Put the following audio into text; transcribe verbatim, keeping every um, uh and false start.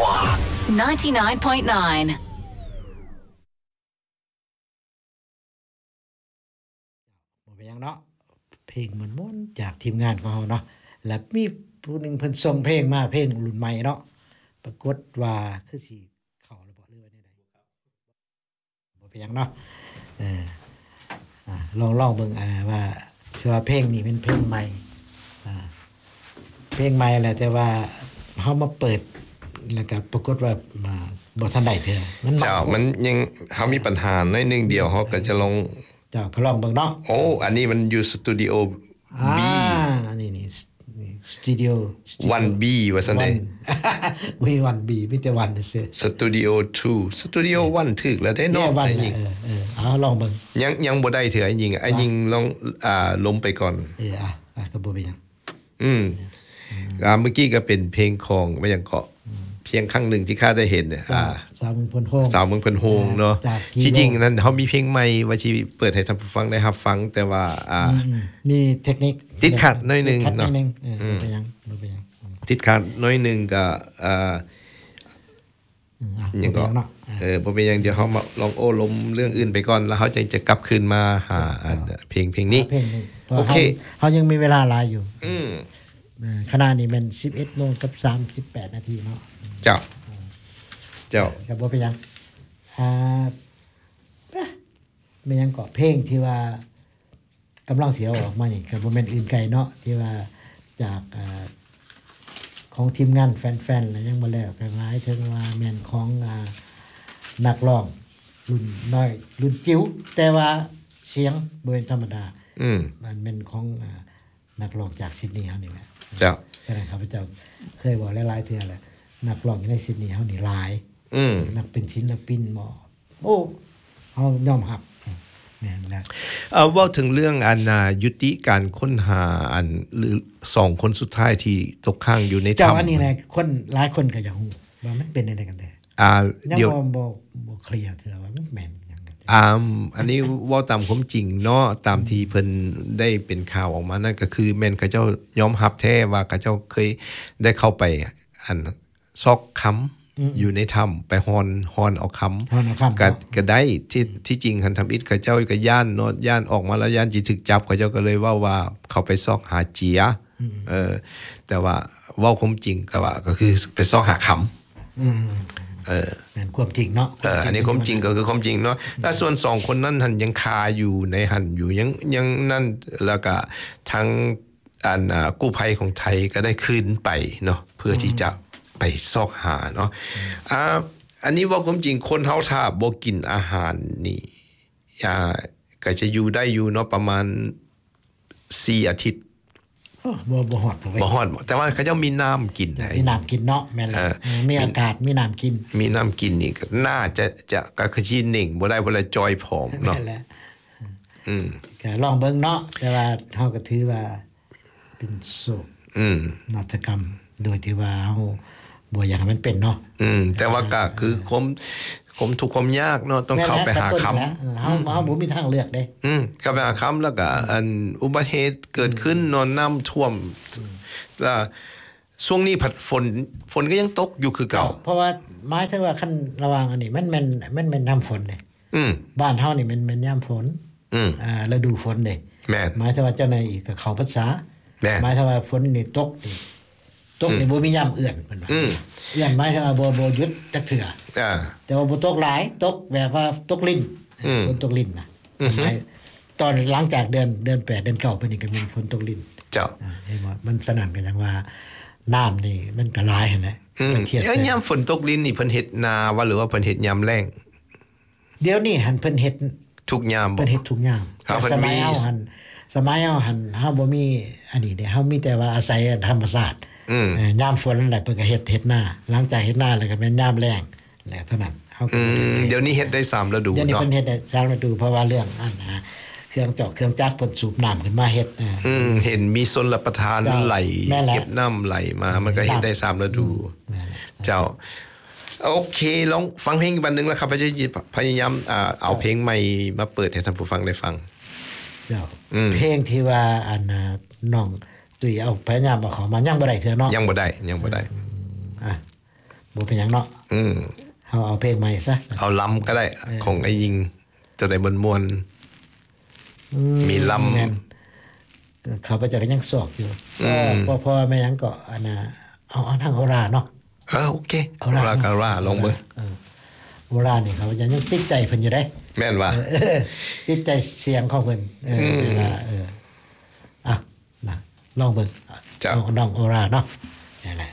ninety-nine point nine บ่เป็นหยังเนาะเพลงม่วนๆจากทีมงานของเฮาเนาะและมีผู้นึงเพิ่นส่งเพลงมาเพลงรุ่นใหม่เนาะปรากฏว่าคือสิเข้าระบบหรือว่าแนวใดบ่เป็นหยังเนาะเอออ่าลองลองเบิ่งอ่าว่าคือว่าเพลงนี้เป็นเพลงใหม่อ่าเพลงใหม่แหละแต่ว่าเฮามาเปิดแล้วก็ปรากฏว่ามาบ่ทันได้เทื่อมันเจ้ามันยังเฮามีปัญหาน้อยนึงเดียวเฮาก็จะลองเจ้าก็ลองเบิ่งเนาะโอ้อันนี้มันอยู่สตูดิโอ B อันนี้นี่สตูดิโอวัน บี ว่าซั่นเด้มี วัน บี มีแต่วันซื่อสตูดิโอสองสตูดิโอหนึ่งถึกแล้วได้เนาะไอ้ยิงเออๆเอาลองเบิ่งยังยังบ่ได้เถือไอ้ยิงไอ้ยิงลองอ่าล้มไปก่อนเอออ่ะอ่ะก็บ่เป็นหยังอืมอ่าเมื่อกี้ก็เป็นเพลงของว่าหยังเกาะเพียงครั้งหนึ่งที่ข้าได้เห็นเนี่ยอ่าสาวเมืองพนโฮงสาวเมืองพนโฮงเนาะที่จริงนั้นเฮามีเพลงใหม่ว่าสิเปิดให้ท่านผู้ฟังได้รับฟังแต่ว่าอ่ามีเทคนิคติดขัดหน่อยนึงเนาะเออบ่เป็นหยังบ่เป็นหยังติดขัดหน่อยนึงก็อ่าหยังก็เออบ่เป็นหยังเดี๋ยวเฮามาลองโอ้ลมเรื่องอื่นไปก่อนแล้วเฮาจะจะกลับคืนมาหาอันเพลงเพลงนี้โอเคเฮายังมีเวลาหลายอยู่อืมขณะนี้มัน สิบเอ็ดโมงสามสิบแปดนาทีเนาะเจ้าเจ้าก็บ่เป็นหยังอ่ามันยังเกาะเพลงที่ว่ากำลังเสียออกมานี่ก็บ่แม่นอื่นไกลเนาะที่ว่าจากอ่าของทีมงานแฟนๆแล้วยังบ่แล้วก็หมายถึงว่าแม่นของอ่านักร้องรุ่นน้อยรุ่นจิ๋วแต่ว่าเสียงบ่เป็นธรรมดาอืมมันเป็นของอ่านักร้องจากซิดนีย์เฮานี่แหละเจ้าใช่ครับพระเจ้าเคยบอกหลายๆเทื่อแล้วนักร้องในซิดนีย์เฮานี่หลายอืมนักเป็นศิลปินหมอโอ้เฮายอมรับแม่นแล้วเอ่อเว้าถึงเรื่องอันน่ะยุติการค้นหาอันหรือสองคนสุดท้ายที่ตกค้างอยู่ในถ้ำเจ้าอันนี้แหละคนหลายคนก็อยากฮู้ว่ามันเป็นจังได๋กันแท้อ่าเดี๋ยวบ่บ่เคลียร์เทื่อว่ามันแม่นหยังกันอ่าอันนี้เว้าตามความจริงเนาะตามที่เพิ่นได้เป็นข่าวออกมานั่นก็คือแม่นเขาเจ้ายอมรับแท้ว่าเขาเจ้าเคยได้เข้าไปอันซอกค้ำอยู่ในถ้ำไปฮอนฮอนเอาค้ำก็ก็ได้ที่ที่จริงคันทำอิฐเขาเจ้าก็ย่านเนาะย่านออกมาแล้วย่านสิถูกจับเขาเจ้าก็เลยว่าว่าเขาไปซอกหาเจียเออแต่ว่าเว้าความจริงก็ว่าก็คือไปซอกหาค้ำอืมเออแม่นความจริงเนาะเอออันนี้ความจริงก็คือความจริงเนาะแล้วส่วนสองคนนั้นหั่นยังคาอยู่ในหั่นอยู่ยังยังนั่นแล้วก็ทางอันกู้ภัยของไทยก็ได้คืนไปเนาะเพื่อที่จะไปซอกหาเนาะอ่าอันนี้ว่าความจริงคนเฮาถ้าบ่กินอาหารนี่อ่าก็จะอยู่ได้อยู่เนาะประมาณสี่อาทิตย์บ่บ่ฮอดบ่ฮอดแต่ว่าเขาเจ้ามีน้ำกินได้มีน้ำกินเนาะแม่นแล้วมีอากาศมีน้ำกินมีน้ำกินนี่ก็น่าจะจะก็คือสิหนิ่งบ่ได้บ่ละจอยผอมเนาะอืมก็ลองเบิ่งเนาะแต่ว่าเฮาก็ถือว่าเป็นโศกอืมนาฏกรรมโดยที่ว่าเฮาบ่อยากให้มันเป็นเนาะอืมแต่ว่าก็คือคมคมทุกข์ความยากเนาะต้องเข้าไปหาคำเฮาเฮาบ่มีทางเลือกเด้อืมเข้าไปหาคำแล้วก็อันอุบัติเหตุเกิดขึ้นนอนน้ำท่วมแล้วช่วงนี้ผัดฝนฝนก็ยังตกอยู่คือเก่าเพราะว่าหมายถึงว่าคันระวังอันนี้มันแม่นมันแม่นน้ำฝนเด้อืมบ้านเฮานี่มันแม่นยามฝนอืมอ่าฤดูฝนเด้แม่นหมายถึงว่าเจ้าในอีกก็เข้าพรรษาแม่นหมายถึงว่าฝนนี่ตกนี่ตกนี่บ่มียามเอื้อนเพิ่นว่าเอื้อนหมายถึงว่าบ่บ่หยุดจักเทื่ออ่าแต่ว่าบ่ตกหลายตกแบบว่าตกลิ้นฝนตกลิ้นน่ะตอนหลังจากเดือนเดือนแปดเดือนเก้าเพิ่นนี่ก็มีฝนตกลิ้นเจ้าเห็นบ่มันสนั่นกันจังว่าน้ำนี่มันก็หลายหั่นแหละเทียบยามฝนตกลิ้นนี่เพิ่นเฮ็ดนาว่าหรือว่าเพิ่นเฮ็ดยามแล้งเดี๋ยวนี้หั่นเพิ่นเฮ็ดทุกยามบ่เพิ่นเฮ็ดทุกยามสมัยเฮาหั่นสมัยเฮาหั่นเฮาบ่มีอันนี้เด้เฮามีแต่ว่าอาศัยธรรมชาติอืมยามฝนนั่นแหละเพิ่นก็เฮ็ดเฮ็ดนาหลังจากเฮ็ดนาแล้วก็แม่นยามแล้งแล้วเท่านั้นเฮาก็เดี๋ยวนี้เฮ็ดได้สามฤดูเนาะเดี๋ยวนี้เพิ่นเฮ็ดได้สามฤดูเพราะว่าเรื่องอันนะเครื่องเจาะเครื่องจักรเพิ่นสูบน้ำขึ้นมาเฮ็ดอืมเห็นมีชลประทานไหลเก็บน้ำไหลมามันก็เฮ็ดได้สามฤดูเจ้าโอเคลองฟังเพลงอีกบันนึงแล้วครับพยายามอ่าเอาเพลงใหม่มาเปิดให้ท่านผู้ฟังได้ฟังเจ้าเพลงที่ว่าอันน้องตุ้ยเอาพยายามเอาเข้ามายังบ่ได้เทื่อเนาะยังบ่ได้ยังบ่ได้อ่ะบ่เป็นหยังเนาะอืมเฮาเอาเพลงใหม่ซะเอาลำก็ได้ของไอ้ยิงจะได้มวนอืมีลำแม่นเขาไปจะก็ยังสอกอยู่อืมพอพอแม่หยังก็อันน่ะเอาเอาทางโอราเนาะๆเออโอเคเอาเอาล่ะราการ่าลองเบิ่งเออโอรานี่เขายังยังติดใจเพิ่นอยู่เด้แม่นว่าเออติดใจเสียงของเพิ่นเออเวลาเอออ่ะนะลองเบิ่งจ้ะน้องน้องโอราเนาะนี่แหละ